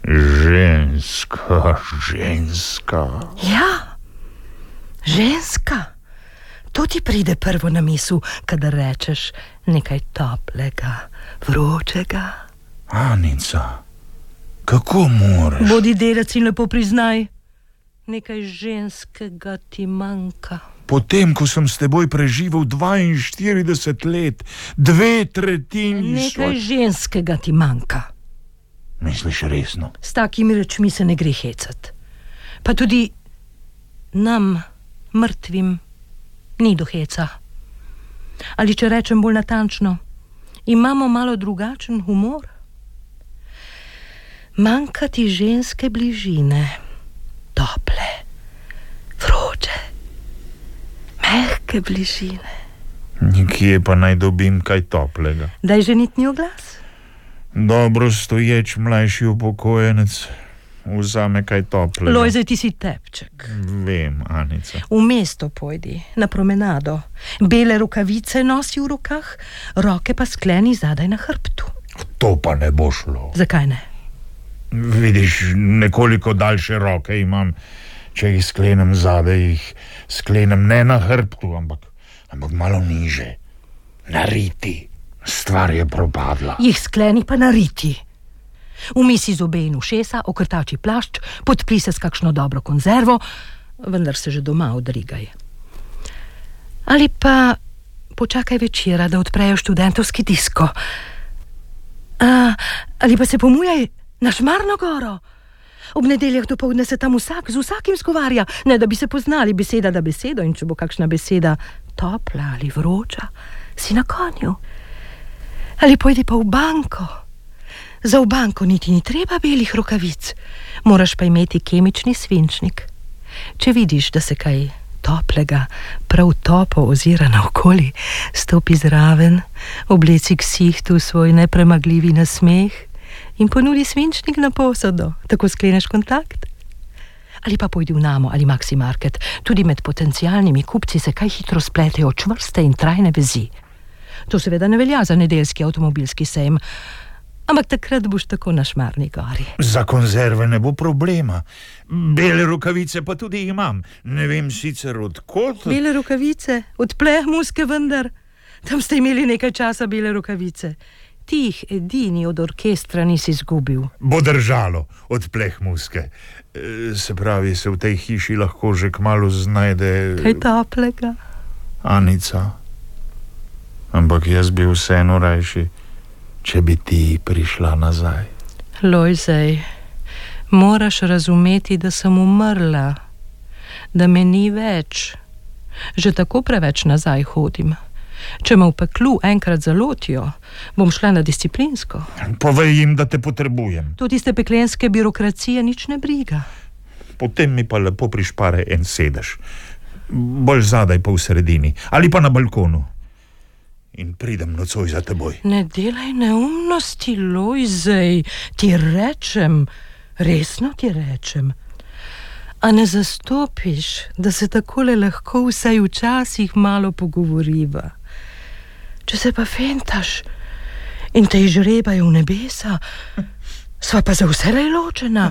Ženska. Ja, ženska. To ti pride prvo na misel, kadar rečeš nekaj toplega, vročega. Anica, kako moraš? Bodi delec in lepo priznaj, nekaj ženskega ti manjka. Potem, ko sem s teboj preživel 42 let, 2/3 Nekaj ženskega ti manjka. Misliš resno? S takimi rečmi se ne gre hecati. Pa tudi nam, mrtvim, ni do heca. Ali če rečem bolj natančno, imamo malo drugačen humor. Manjka ti ženske bližine, tople, vroče, mehke bližine. Nikje pa naj dobim kaj toplega. Daj ženitni oglas. Dobro stoječ mlajši upokojenec vzame kaj toplega. Lojze, ti si tepček. Vem, Anica. V mesto pojdi, na promenado. Bele rokavice nosi v rokah, roke pa skleni zadaj na hrbtu. To pa ne bo šlo. Zakaj ne? Vidiš, nekoliko daljše roke imam. Če jih sklenem zadaj, jih sklenem ne na hrbtu, ampak malo niže. Na riti. Stvar je propadla. Jih skleni pa na riti. Umisi zobe in ušesa, okrtači plašč, podpri se s kakšno dobro konzervo, vendar se že doma odrigaj. Ali pa počakaj večera, da odprejo študentovski disko. Ali pa se pomujaj na Šmarno goro. Ob nedeljah dopoldne se tam vsak z vsakim skovarja, ne da bi se poznali, beseda da besedo, in če bo kakšna beseda topla ali vroča, si na konju. Ali pojdi pa v banko. Za v banko niti ni treba belih rokavic, moraš pa imeti kemični svinčnik. Če vidiš, da se kaj toplega prav topo ozira naokoli, stopi zraven, obleci ksihtu svoj nepremagljivi nasmeh in ponudi svinčnik na posodo, tako skleneš kontakt. Ali pa pojdi v Namo ali Maxi Market, tudi med potencialnimi kupci se kaj hitro spletejo čvrste in trajne vezi. To seveda ne velja za nedeljski avtomobilski sejem, ampak takrat boš tako na Šmarni gori. Za konzerve ne bo problema. Bele rokavice pa tudi imam. Ne vem sicer od kod. Bele rokavice? Od Plehmuske vendar. Tam ste imeli nekaj časa bele rokavice. Ti jih edini od orkestra nisi izgubil. Bo držalo od Plehmuske. Se pravi, se v tej hiši lahko že kmalu znajde... Kaj toplega? Anica. Ampak jaz bi vseeno rajši, če bi ti prišla nazaj. Lojzej, moraš razumeti, da sem umrla, da me ni več. Že tako preveč nazaj hodim. Če me v peklu enkrat zalotijo, bom šla na disciplinsko. Povej jim, da te potrebujem. To tiste peklenske birokracije nič ne briga. Potem mi pa lepo prišpare en sedež. Bolj zadaj pa v sredini. Ali pa na balkonu. In pridem nocoj za teboj. Ne delaj neumnosti, Lojzej. Ti rečem, resno ti rečem. A ne zastopiš, da se takole lahko vsaj včasih malo pogovoriva? Če se pa fentaš in te izžrebajo v nebesa, sva pa za vselej ločena.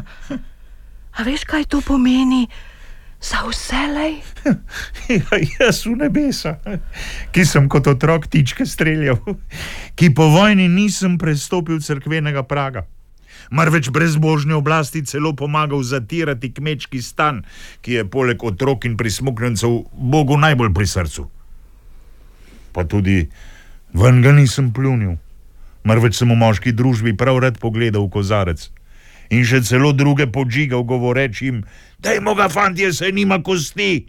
A veš, kaj to pomeni? Za vselej? Ja, jaz v nebesa, ki sem kot otrok tičke streljal, ki po vojni nisem prestopil cerkvenega praga, marveč brezbožne oblasti celo pomagal zatirati kmečki stan, ki je poleg otrok in prismuknjencev Bogu najbolj pri srcu. Pa tudi ven ga nisem pljunil, marveč sem v moški družbi prav rad pogledal v kozarec in še celo druge podžigal, govoreč jim: dajmo ga, fantje, saj nima kosti.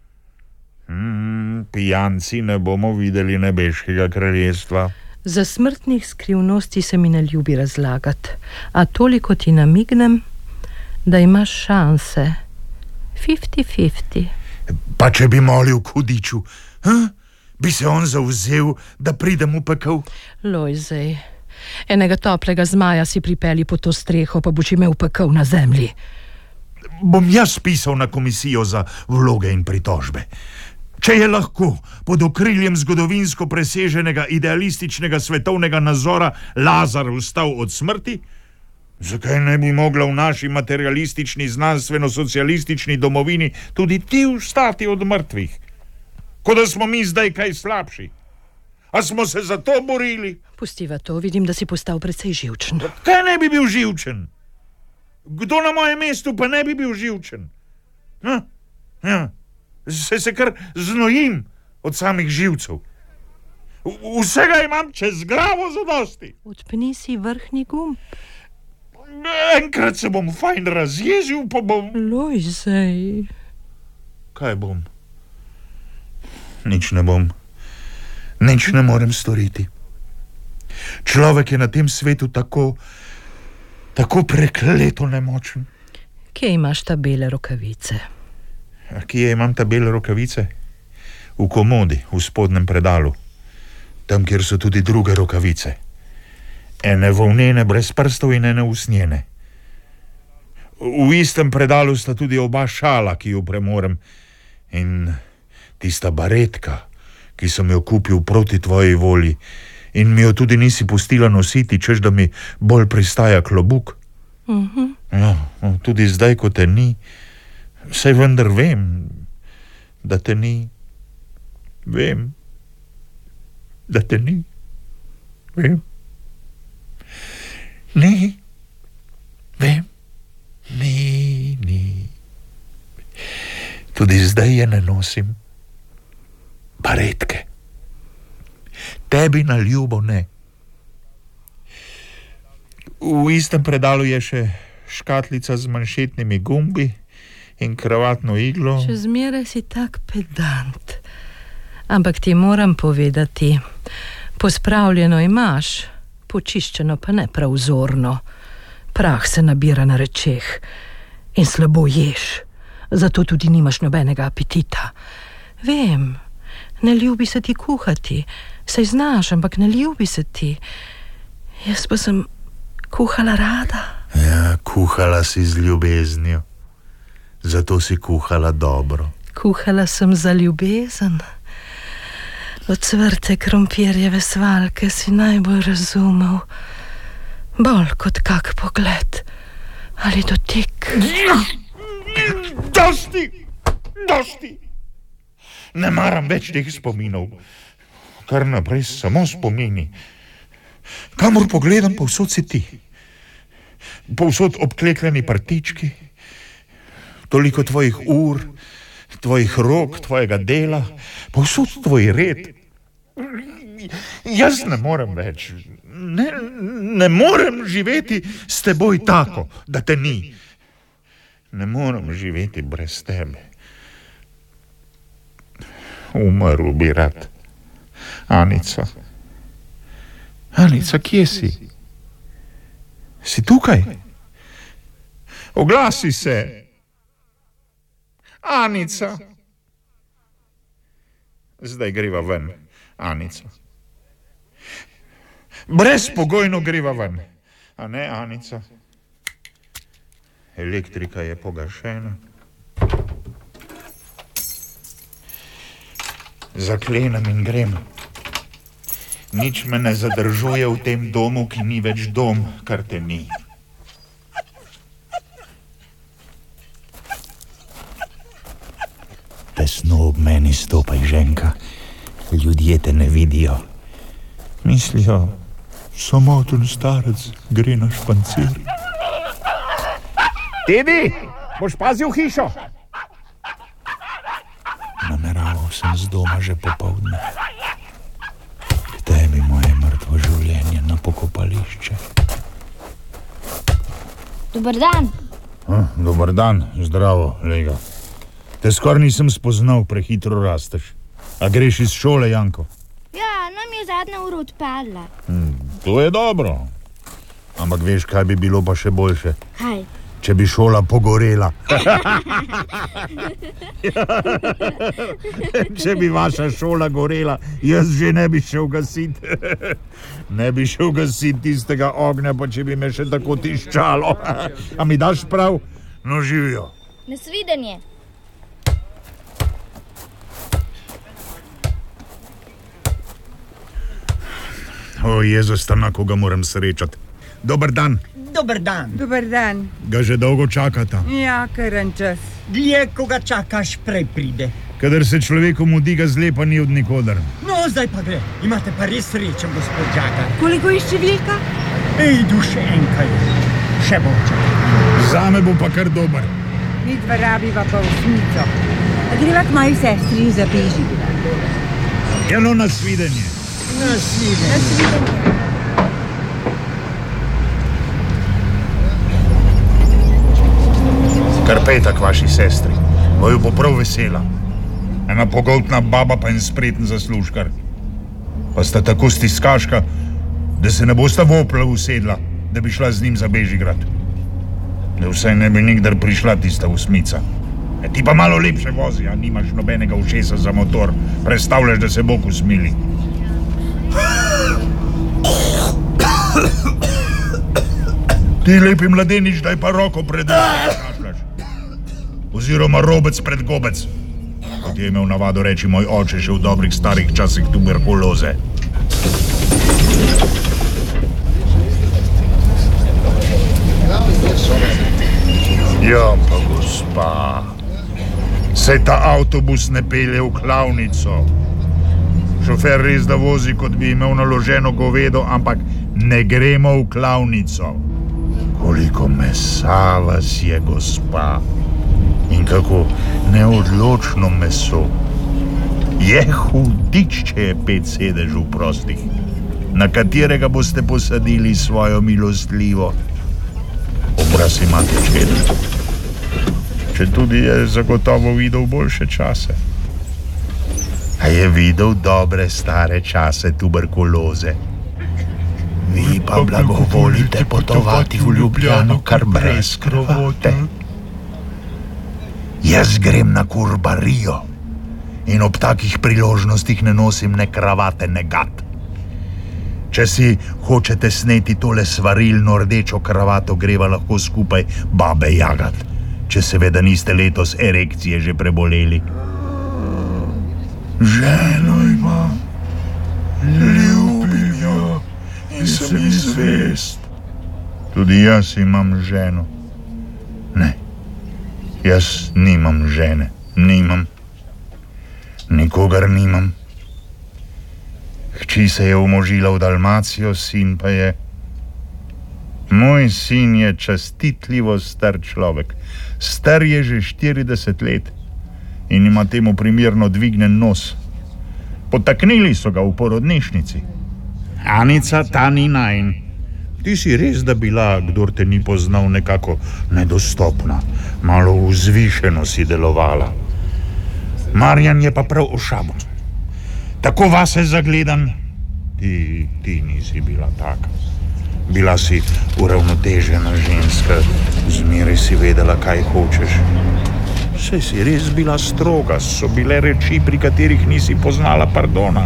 Pijanci ne bomo videli nebeškega kraljestva. Za smrtnih skrivnosti se mi ne ljubi razlagati, a toliko ti namignem, da imaš šanse. 50-50. Pa če bi molil k hudiču, bi se on zavzel, da pridem v pekel? Lojzej, enega toplega zmaja si pripeli po to streho, pa boš imel pekel na zemlji. Bom jaz pisal na komisijo za vloge in pritožbe. Če je lahko pod okriljem zgodovinsko preseženega idealističnega svetovnega nazora Lazar vstal od smrti, Zakaj ne bi mogla v naši materialistični, znanstveno-socialistični domovini tudi ti vstati od mrtvih? Kot da smo mi zdaj kaj slabši. A smo se za to borili? Pustiva to, vidim, da si postal precej živčen. Kaj ne bi bil živčen? Kdo na mojem mestu pa ne bi bil živčen? Ja. Se kar znojim od samih živcev. Vsega imam čez glavo zadosti. Odpni si vrhnji gumb. Enkrat se bom fajn razjezil, pa bom... Lojzej. Kaj bom? Nič ne bom. Nič ne morem storiti. Človek je na tem svetu tako prekleto nemočen. Kje imaš ta bele rokavice? Kje imam ta bele rokavice? V komodi, v spodnjem predalu. Tam, kjer so tudi druge rokavice. Ene volnene brez prstov in ene usnjene. V istem predalu sta tudi oba šala, ki jo premorem, in tista baretka, ki sem jo kupil proti tvoji volji in mi jo tudi nisi pustila nositi, češ da mi bolj pristaja klobuk. Ja, tudi zdaj, ko te ni, saj vendar vem, da te ni. Vem, da te ni. Vem. Ni. Vem. Ni. Tudi zdaj je ne nosim. Baretke. Tebi na ljubo ne. V istem predalu je še škatlica z manšetnimi gumbi in kravatno iglo. Še zmeraj si tak pedant. Ampak ti moram povedati, pospravljeno imaš, počiščeno pa ne prav vzorno. Prah se nabira na rečeh in slabo ješ, zato tudi nimaš nobenega apetita. Vem, ne ljubi se ti kuhati, saj znaš, ampak ne ljubi se ti. Jaz pa sem kuhala rada. Ja, kuhala si z ljubeznijo, zato si kuhala dobro. Kuhala sem za ljubezen. Ocvrte krompirjeve svaljke si najbolj razumel, bolj kot kak pogled ali dotik. Dosti! Ne maram več teh spominov. Kar naprej samo spomini. Kamor pogledam, povsod si ti. Povsod obklekljeni partički, toliko tvojih ur, tvojih rok, tvojega dela, povsod tvoj red. Jaz ne morem več. Ne morem živeti s teboj tako, da te ni. Ne morem živeti brez tebe. Umrl bi rad. Anica. Anica, kje si? Si tukaj? Oglasi se. Anica. Zdaj greva ven, Anica. Brezpogojno greva ven. A ne, Anica? Elektrika je pogašena. Zaklenem in grem. Nič me ne zadržuje v tem domu, ki ni več dom, kar te ni. Tesno ob meni stopaj, ženka. Ljudje te ne vidijo. Mislijo, samoten starec gre na špancir. Tedi, boš pazil hišo? Nameraval sem z doma že popoldne. K tebi moje mrtvo življenje na pokopališče. Dober dan. Dober dan, zdravo, lega. Te skoraj nisem spoznal, prehitro rasteš. A greš iz šole, Janko? Ja, nam je zadnja ura odpadla. To je dobro. Ampak veš, kaj bi bilo pa še boljše? Kaj? Če bi šola pogorela. Če bi vaša šola gorela, jaz že ne bi šel gasiti. Ne bi šel gasiti tistega ognja, pa če bi me še tako tiščalo. A mi daš prav? No, živijo. Nasvidenje. O, Jezus, tam, koga moram srečati. Dober dan. Dober dan. Dober dan. Ga že dolgo čakata. Ja, karen čas. Dlje, ko ga čakaš, prej pride. Kadar se človeku mudi, ga zlepa ni od nikoder. No, zdaj pa gre. Imate pa res srečen, gospod Žagar. Koliko je številka? Ejdu še enkaj. Še bo čakal. Zame bo pa kar dober. Mi dva rabiva pa osmico. A greva k moji sestri in zabeži. Eno nasvidenje. Nasvidenje. Kar pejta k vaši sestri. Boju bo prav vesela. Ena pogoltna baba pa en spreten zaslužkar. Pa sta tako stiskaška, da se ne bosta vopla usedla, da bi šla z njim za Bežigrad. Da vsaj ne bi nikdar prišla tista osmica. Ti pa malo lepše vozi, a nimaš nobenega ušesa za motor. Predstavljaš, da se Bog usmili. Ti lepi mladenič, daj pa roko pred kašljaš. Oziroma robec pred gobec. Kot je imel navado reči moj oče še v dobrih starih časih tuberkuloze. Ja, pa gospa, saj ta avtobus ne pelje v klavnico. Šofer res da vozi, kot bi imel naloženo govedo, ampak ne gremo v klavnico. Koliko mesa vas je, gospa, in kako neodločno meso. Je hudič, če je 5 sedežev prostih, na katerega boste posadili svojo milostljivo. Obraz imate čeden. Če tudi je zagotovo videl boljše čase. A je videl dobre stare čase tuberkuloze. Vi pa blagovolite potovati v Ljubljano kar brez kravate. Jaz grem na kurbarijo in ob takih priložnostih ne nosim ne kravate, ne gat. Če si hočete sneti tole svarilno rdečo kravato, greva lahko skupaj babe jagat. Če seveda niste letos erekcije že preboleli. Ženo imam, ljubim jo in sem ji zvest. Tudi jaz imam ženo. Ne, jaz nimam žene, nimam. Nikogar nimam. Hči se je umožila v Dalmacijo, sin pa je... Moj sin je častitljivo star človek. Star je že 40 let in ima temu primerno dvignen nos. Potaknili so ga v porodnišnici. Anica, ta ni najn. Ti si res da bila, kdor te ni poznal, nekako nedostopna. Malo vzvišeno si delovala. Marjan je pa prav ošaben. Tako vase zagledan. Ti nisi bila taka. Bila si uravnotežena ženska, zmeraj si vedela, kaj hočeš. Saj si res bila stroga, so bile reči, pri katerih nisi poznala pardona.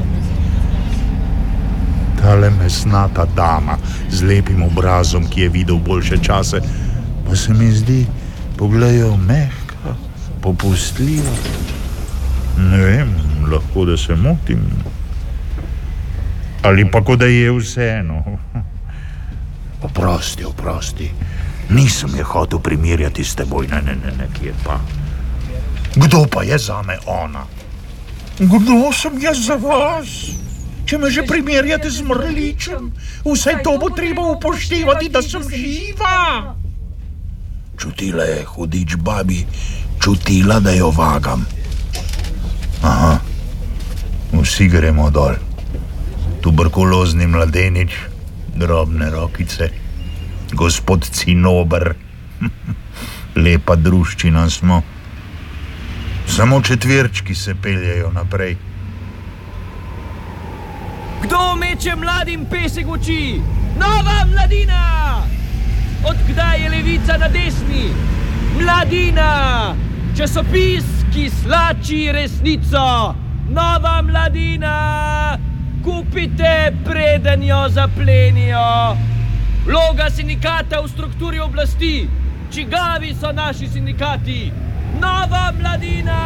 Tale mesnata dama z lepim obrazom, ki je videl boljše čase, pa se mi zdi, pogledajo, mehka, popustljiva. Ne vem, lahko da se motim. Ali pa ko da je vseeno. Oprosti. Nisem je hotel primerjati s teboj, ne, kje pa. Kdo pa je zame ona? Kdo sem jaz za vas? Če me že primerjate z mrličem, vse to bo treba upoštevati, da sem živa. Čutila je, hudič babi, čutila, da jo vagam. Aha, vsi gremo dol. Tuberkulozni mladenič, drobne rokice, gospod Cinober, lepa druščina smo. Samo četverčki se peljejo naprej. Kdo meče mladim pesek v oči? Nova mladina! Odkdaj je levica na desni? Mladina! Časopis, ki slači resnico! Nova mladina! Kupite, preden jo zaplenijo! Vloga sindikata v strukturi oblasti! Čigavi so naši sindikati? Nova mladina!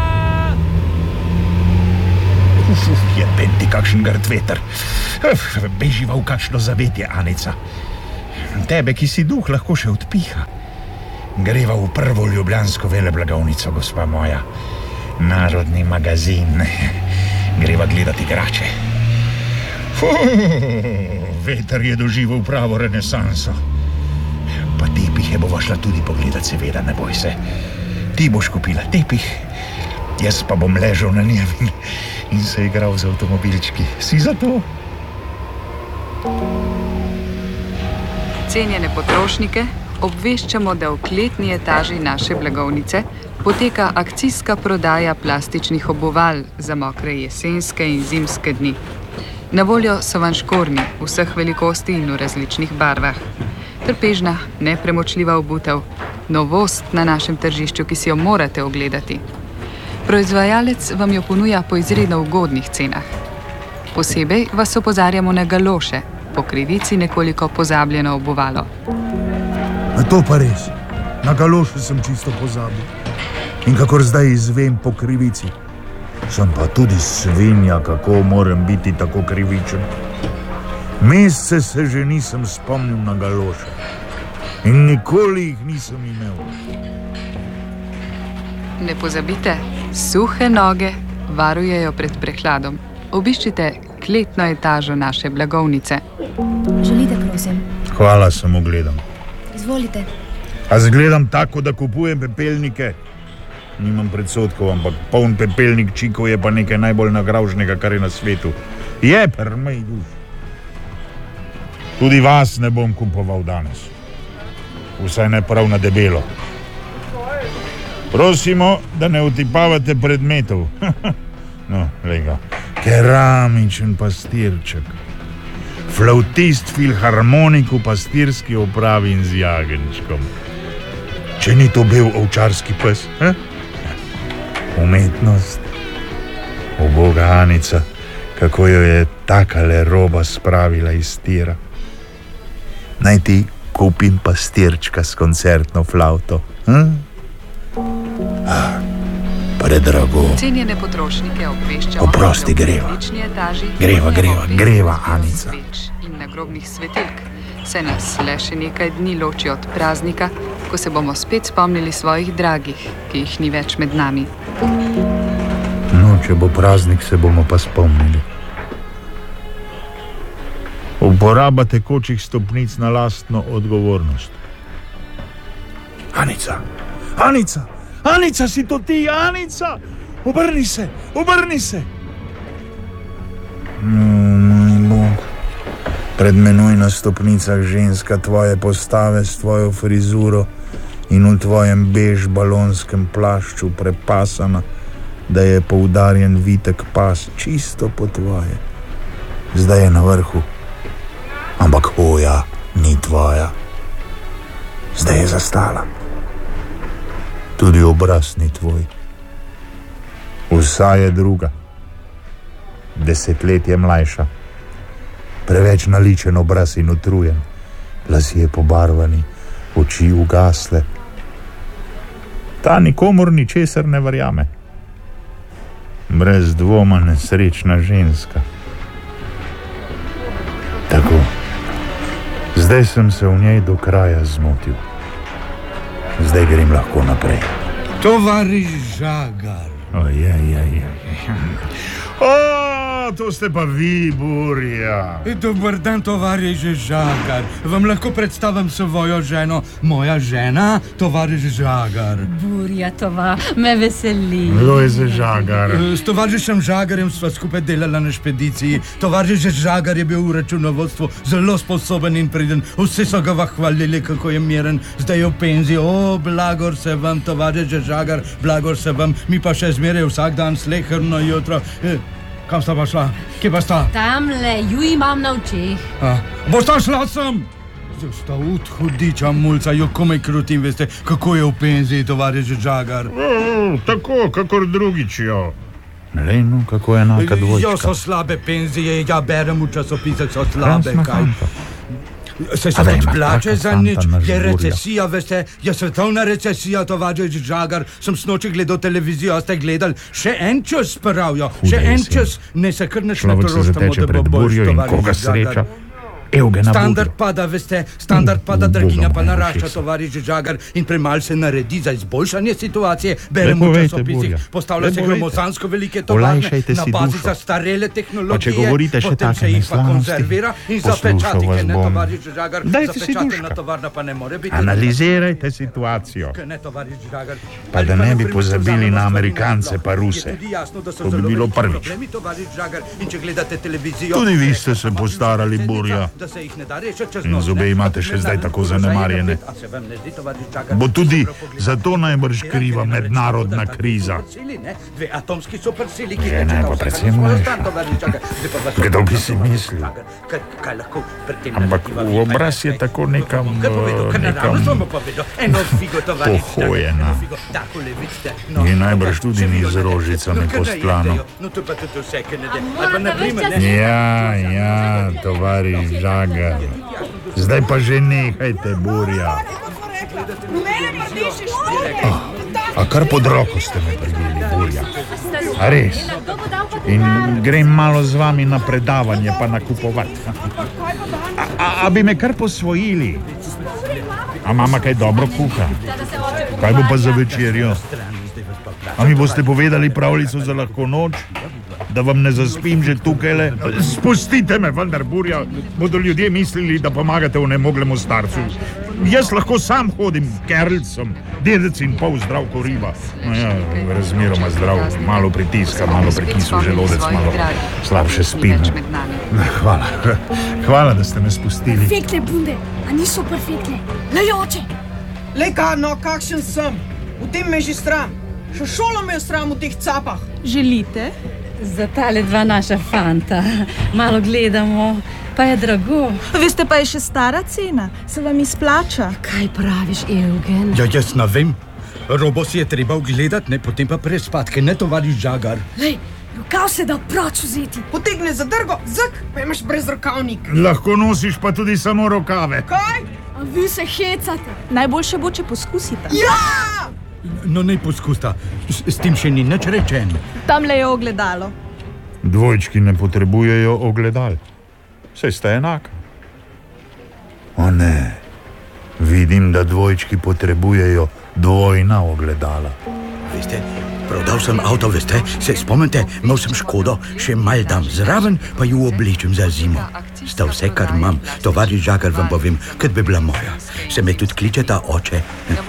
Je penti kakšen grd veter. Beživa v kakšno zavetje, Anica. tebe, ki si duh, lahko še odpiha. Greva v prvo ljubljansko veleblagovnico, gospa moja. Narodni magazin. Greva gledati igrače. Veter je doživel pravo renesanso. Pa tepihe bova šla tudi pogledat, seveda, ne boj se. Ti boš kupila tepih, jaz pa bom ležal na njem in se igral z avtomobilčki. Si za to? Cenjene potrošnike, obveščamo, da v kletni etaži naše blagovnice poteka akcijska prodaja plastičnih obuval za mokre jesenske in zimske dni. Na voljo so vam škornji vseh velikosti in v različnih barvah. Trpežna, nepremočljiva obutev, novost na našem tržišču, ki si jo morate ogledati. Proizvajalec vam jo ponuja po izredno ugodnih cenah. Posebej vas opozarjamo na galoše, po krivici nekoliko pozabljeno obuvalo. A to pa res, na galoše sem čisto pozabil. In kakor zdaj izvem po krivici, sem pa tudi svinja, kako moram biti tako krivičen. Mesece se že nisem spomnil na galoše in nikoli jih nisem imel. Ne pozabite, suhe noge varujejo pred prehladom. Obiščite kletno etažo naše blagovnice. Želite, prosim? Hvala, samo gledam. Izvolite. A zgledam tako, da kupujem pepelnike? Nimam predsodkov, ampak poln pepelnik čikov je pa nekaj najbolj nagravžnega, kar je na svetu. Je, prmej duš. Tudi vas ne bom kupoval danes. Vsaj ne prav na debelo. Prosimo, da ne utipavate predmetov. No, lega. Keramičen pastirček. Flautist filharmonik v pastirski opravi in z jagenčkom. Če ni to bel ovčarski pes, Umetnost. Uboga Anica, kako jo je takale roba spravila iz tira. Naj ti kupim pastirčka s koncertno flavto. Predrago. Cenjene potrošnike obveščamo, Oprosti, greva. Greva, Anica. Sveč in nagrobnih svetilk. Se nas le še nekaj dni loči od praznika, ko se bomo spet spomnili svojih dragih, ki jih ni več med nami. No, če bo praznik, se bomo pa spomnili. Uporaba tekočih stopnic na lastno odgovornost. Anica! Anica! Anica, si to ti, Anica! Obrni se! Moj Bog. Pred menoj na stopnicah ženska tvoje postave s tvojo frizuro in v tvojem bež balonskem plašču prepasana, da je poudarjen vitek pas čisto po tvoje. Zdaj je na vrhu, ampak hoja ni tvoja. Zdaj je zastala. Tudi obraz ni tvoj. Vsa je druga. 10 let je mlajša. Preveč naličen obraz in utrujen. Lasje pobarvani, oči ugasle. Ta nikomur ničesar ne verjame. Brez dvoma nesrečna ženska. Tako. Zdaj sem se v njej do kraja zmotil. Zdaj grem lahko naprej. Tovariš Žagar. To ste pa vi, Burja. Dobar dan, tovariš Žagar. Vam lahko predstavim svojo ženo. Moja žena, tovariš Žagar. Burja, tova, me veseli. Lojze Žagar. S tovarišem Žagarjem sva skupaj delala na špediciji. Tovariš Žagar je bil v računovodstvu zelo sposoben in priden. Vsi so ga hvalili, kako je miren. Zdaj je v penziji. Blagor se vam, tovariš Žagar, blagor se vam. Mi pa še zmeraj vsak dan sleherno jutro. Kam sta pa šla? Kje pa sta? Tamle, ju imam na očeh. Bosta šla sem? Zdaj sta hudiča mulca, jo komaj krutim, veste, kako je v penziji, tovariš Žagar. Tako, kakor drugič, jo. Lej, no, kako je enaka dvojčka. Jo, so slabe penzije, ja berem v časopisek, so slabe, kaj. Se tudi plače za nič, je recesija, veste, je svetovna recesija, tovariš Žagar. Sem snoči gledal televizijo, a ste gledali? Še en čas pravijo, še en čas, ne se kar nič ne troštamo, da bo boljš, tovariš Žagar. Evgena Standard Burjo. pada, veste, standard pada, draginja pa Bogom, narašča, ušesa. tovariš Žagar, in premalj se naredi za izboljšanje situacije. Beremo v povejte, časopisih, Burja. postavlja se Le povejte. gromozansko velike tovarne Olajšajte si na bazi dušo. zastarele tehnologije. Pa če govorite še potem take se jih pa neslanosti, konzervira in poslušal zapečati, vas ker ne bom. tovariš Žagar, Dajte si zapečatena duška. tovarna pa ne more biti. Analizirajte situacijo. Ker ne tovariš Žagar. Pa da ne bi pozabili na Amerikance pa Ruse. Je tudi jasno, da so To bi zelo bilo veliki prvič. problemi, tovariš Žagar, in če gledate televizijo... Tudi vi ste se postarali, Burja. Da se jih ne da rešiti čez In noč, zobe ne? imate še zdaj tako zanemarjene. A se vam ne zdi, tovariš Žagar? Bo tudi zato najbrž kriva mednarodna kriza. Dve atomski supersili, ki Že ne, pa predvsem manjša. Kdo bi si mislil? Kaj lahko pri tem Ampak narediva? v obraz je tako nekam, Kaj povedal? Kaj naravno sem mu povedal? Eno figo, tovariš Žagar, pohojena. eno figo. Takole, vidite. No, In najbrž tudi ni z rožicami no, kaj postlano. najedejo? No, to pa tudi vse, kaj ne de. Ali pa na primer, ne? Ja, tovariš Žagar. Zdaj pa že nehajte, Burja. A kar pod roko ste me prijeli, Burja. A res? In grem malo z vami na predavanje pa nakupovati. A bi me kar posvojili? A mama kaj dobro kuha? Kaj bo pa za večerjo? A mi boste povedali pravljico za lahko noč? Da vam ne zaspim že tukajle? Spustite me, vendar, Burja. Bodo ljudje mislili, da pomagate onemoglemu starcu. Jaz lahko sam hodim, Kerl sem, dedec in pol zdrav ko riba. No ja, razmeroma zdrav, malo pritiska, malo prekisel želodec, malo slabše spim. Hvala, hvala, da ste me spustili. Perfektne bunde, a niso perfektne. Lejoče. Lej, no, kakšen sem. V tem me je že sram. Še šolo me je sram v teh capah. Želite? Za tale dva naša fanta. Malo gledamo, pa je drago. Veste, pa je še stara cena. Se vam izplača. Kaj praviš, Evgen? Ja, jaz ne vem. Robo si je treba ogledati, ne, potem pa prespati, ker ne tovariš Žagar. Lej, rokav se da proč vzeti. Potegne za drgo, zak, pa imaš brezrokavnik. Lahko nosiš pa tudi samo rokave. Kaj? A vi se hecate. Najboljše bo, če poskusite. Ja! No, ne poskusta. S tem še ni nič rečen. Tamle je ogledalo. Dvojčki ne potrebujejo ogledal. Saj sta enaka. O ne, vidim, da dvojčki potrebujejo dvojna ogledala. Veste, prodal sem avto, veste, se spomnite, imel sem Škodo, še mal dam zraven, pa ju oblečem za zimo. Sta vse, kar imam, tovariš Žagar, vam povem, kad bi bila moja. Se me tudi kličeta oče.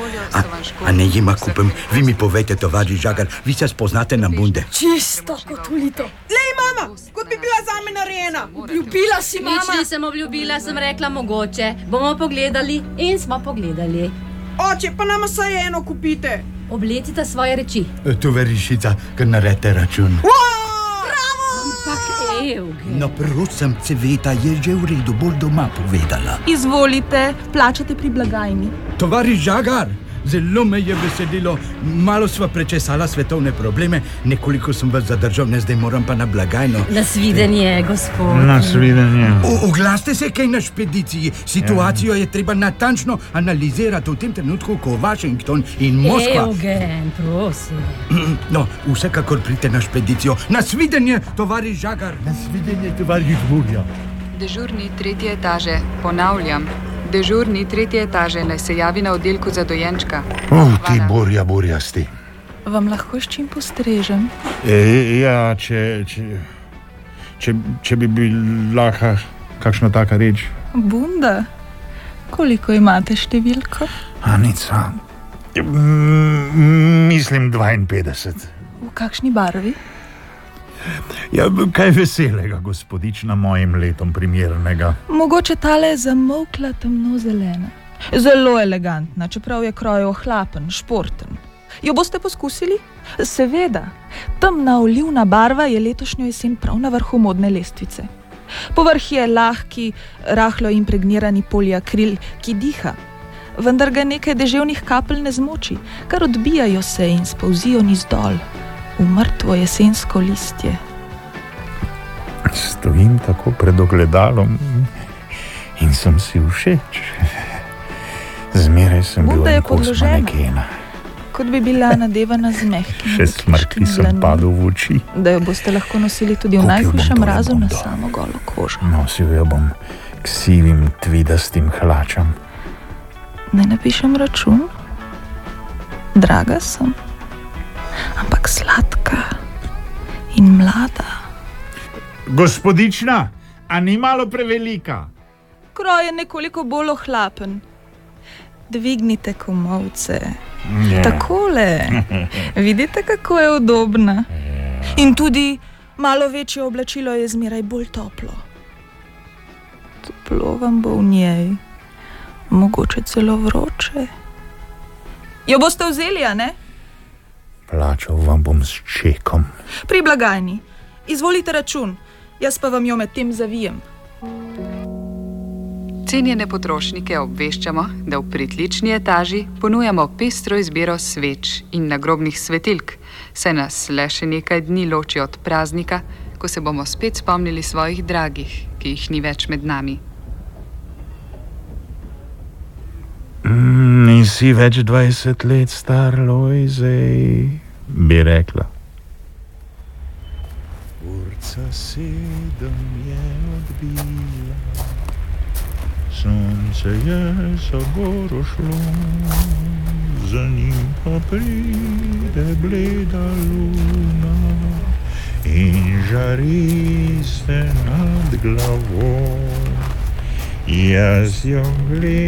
A ne jima kupim, vi mi povejte, tovariš Žagar, vi se spoznate na bunde. Čisto kot ulito. Lej, mama, kot bi bila zame narejena. Ljubila si, Nič mama. nisem obljubila, sem rekla mogoče. Bomo pogledali in smo pogledali. Oče, pa nama saj eno kupite. Oblecite svoje reči. Tu verišica, ker naredite račun. Ampak, Evgen. No, prosim, Cveta je že v redu, bolj doma povedala. Izvolite, plačate pri blagajni. Tovariš Žagar, zelo me je veselilo. Malo sva prečesala svetovne probleme, nekoliko sem vas zadržal, ne zdaj moram pa na blagajno. Nasvidenje, gospod. Nasvidenje. Oglaste se kaj na špediciji. Situacijo je treba natančno analizirati v tem trenutku, ko Washington in Moskva... Evgen, prosim. No, vsekakor pridite na špedicijo. Nasvidenje, tovariš Žagar. Nasvidenje, tovariš Burja. Dežurni tretje etaže, ponavljam. Dežurni tretje etaže naj se javi na oddelku za dojenčka. Ti burjasti. Vam lahko s čim postrežem? Ja, če bi bila kakšna taka reč. Bunda, koliko imate številko? Anica, mislim 52. V kakšni barvi? Ja, kaj veselega, gospodična, mojim letom primernega. Mogoče tale zamolkla temno zelena. Zelo elegantna, čeprav je kroj ohlapen, športen. Jo boste poskusili? Seveda. Temna olivna barva je letošnjo jesen prav na vrhu modne lestvice. Povrh je lahki, rahlo impregnirani poliakril, ki diha. Vendar ga nekaj deževnih kapelj ne zmoči, kar odbijajo se in spolzijo navzdol v mrtvo jesensko listje. Stojim tako pred ogledalom in sem si všeč. Zmeraj sem bil Bunda je en kos podložena. manekena. Kot bi bila nadevana z mehkimi Še smrkli sem padel v oči. da jo boste lahko nosili tudi v Kupil bom najhujšem tole mrazu na bundo. samo golo kožo. Nosil jo bom k sivim tvidastim hlačam. Naj napišem račun? Draga sem, ampak sladka in mlada. Gospodična, a ni malo prevelika? Kroj je nekoliko bolj ohlapen. Dvignite komolce. Ja. Takole. Vidite, kako je udobna. In tudi malo večje oblačilo je zmeraj bolj toplo. Toplo vam bo v njej. Mogoče celo vroče. Jo boste vzeli, a ne? Plačal vam bom s čekom. Pri blagajni. Izvolite račun. Jaz pa vam jo med tem zavijem. Cenjene potrošnike obveščamo, da v pritlični etaži ponujamo pestro izbiro sveč in nagrobnih svetilk, saj nas le še nekaj dni loči od praznika, ko se bomo spet spomnili svojih dragih, ki jih ni več med nami. Nisi več 20 let star, Lojzej, bi rekla. Urca 7 je odbila, sonce je za goro šlo, za njim pa pride bleda luna in žari se nad glavo. Jaz jo gledam.